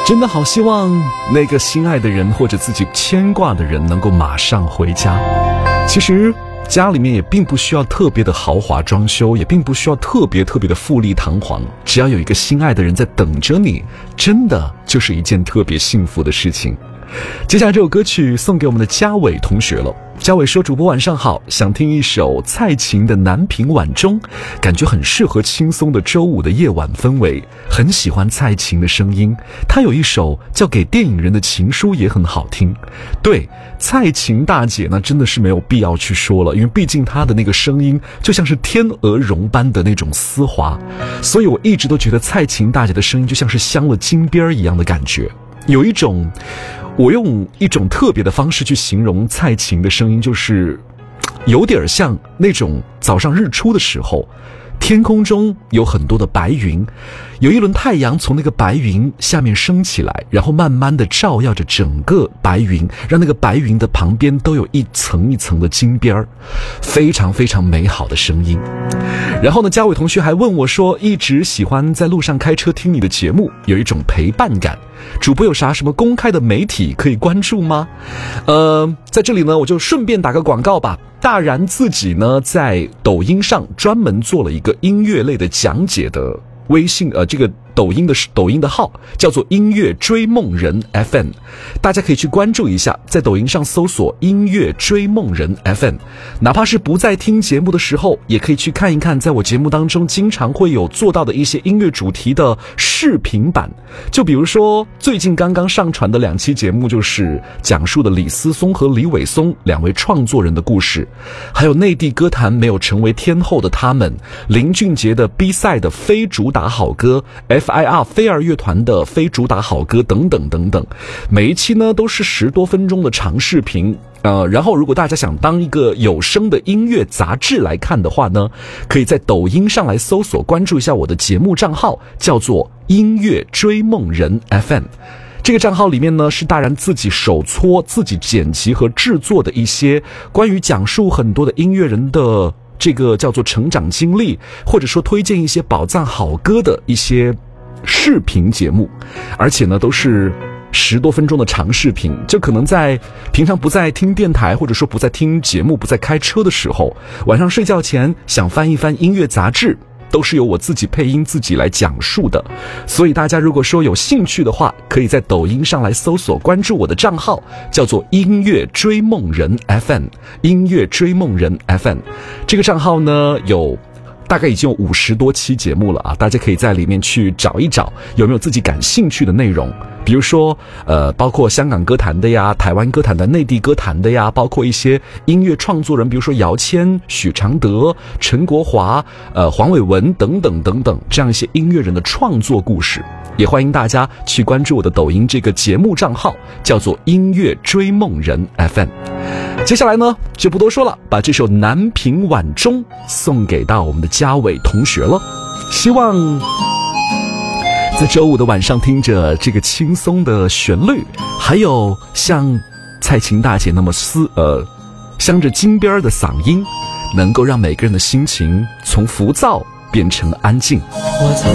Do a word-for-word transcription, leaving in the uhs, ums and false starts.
真的好希望那个心爱的人或者自己牵挂的人能够马上回家。其实家里面也并不需要特别的豪华装修，也并不需要特别特别的富丽堂皇，只要有一个心爱的人在等着你，真的就是一件特别幸福的事情。接下来这首歌曲送给我们的嘉伟同学了。嘉伟说，主播晚上好，想听一首蔡琴的南屏晚钟，感觉很适合轻松的周五的夜晚氛围，很喜欢蔡琴的声音，她有一首叫给电影人的情书也很好听。对，蔡琴大姐呢真的是没有必要去说了，因为毕竟她的那个声音就像是天鹅绒般的那种丝滑，所以我一直都觉得蔡琴大姐的声音就像是镶了金边一样的感觉，有一种，我用一种特别的方式去形容蔡琴的声音，就是有点像那种早上日出的时候，天空中有很多的白云，有一轮太阳从那个白云下面升起来，然后慢慢的照耀着整个白云，让那个白云的旁边都有一层一层的金边，非常非常美好的声音。然后呢，嘉伟同学还问我说，一直喜欢在路上开车听你的节目，有一种陪伴感，主播有啥什么公开的媒体可以关注吗？呃，在这里呢，我就顺便打个广告吧。大然自己呢，在抖音上专门做了一个音乐类的讲解的微信，呃，这个抖音的抖音的号叫做音乐追梦人 F M， 大家可以去关注一下，在抖音上搜索音乐追梦人 F M， 哪怕是不在听节目的时候，也可以去看一看，在我节目当中经常会有做到的一些音乐主题的视频版。就比如说最近刚刚上传的两期节目，就是讲述的李思松和李伟松两位创作人的故事，还有内地歌坛没有成为天后的他们，林俊杰的 B 赛的非主打好歌， F I R 飞儿乐团的非主打好歌等等等等。每一期呢都是十多分钟的长视频，呃，然后如果大家想当一个有声的音乐杂志来看的话呢，可以在抖音上来搜索关注一下我的节目账号，叫做音乐追梦人 F M。 这个账号里面呢，是大然自己手搓自己剪辑和制作的一些关于讲述很多的音乐人的这个叫做成长经历，或者说推荐一些宝藏好歌的一些视频节目，而且呢都是十多分钟的长视频，就可能在平常不在听电台，或者说不在听节目，不在开车的时候，晚上睡觉前想翻一翻音乐杂志，都是由我自己配音自己来讲述的。所以大家如果说有兴趣的话，可以在抖音上来搜索关注我的账号，叫做音乐追梦人 F M， 音乐追梦人 F M。 这个账号呢有大概已经有五十多期节目了啊，大家可以在里面去找一找有没有自己感兴趣的内容，比如说呃，包括香港歌坛的呀，台湾歌坛的，内地歌坛的呀，包括一些音乐创作人，比如说姚谦、许常德、陈国华、呃黄伟文等等等等，这样一些音乐人的创作故事。也欢迎大家去关注我的抖音这个节目账号，叫做音乐追梦人 F M。 接下来呢就不多说了，把这首南屏晚钟送给到我们的嘉伟同学了。希望在周五的晚上听着这个轻松的旋律，还有像蔡琴大姐那么丝呃镶着金边的嗓音，能够让每个人的心情从浮躁变成安静。 我曾